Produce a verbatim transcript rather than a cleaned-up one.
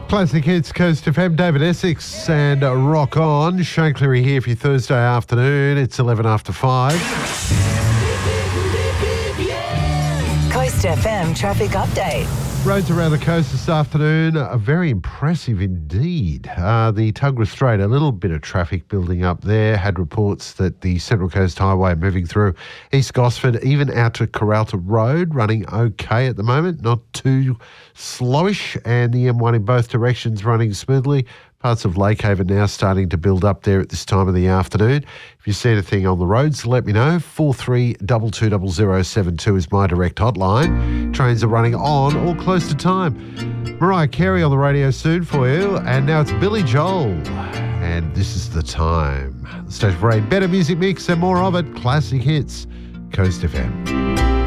Classic Hits, Coast F M, David Essex and uh, Rock On. Shane Cleary here for your Thursday afternoon. It's eleven after five. Coast F M traffic update. Roads around the coast this afternoon are very impressive indeed. Uh, the Tuggerah Strait, a little bit of traffic building up there. Had reports that the Central Coast Highway moving through East Gosford, even out to Coralta Road, running okay at the moment, not too slowish, and the M one in both directions running smoothly. Parts of Lakehaven now starting to build up there at this time of the afternoon. If you see anything on the roads, let me know. four three two two zero zero seven two is my direct hotline. Trains are running on or close to time. Mariah Carey on the radio soon for you. And now it's Billy Joel. And this is the time. The station for a better music mix and more of it. Classic Hits, Coast F M.